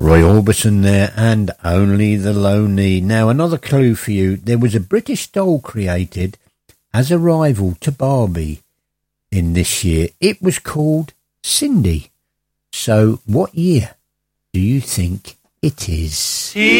Roy Orbison there, and Only the Lonely. Now, another clue for you. There was a British doll created as a rival to Barbie in this year. It was called Cindy. So, what year do you think it is?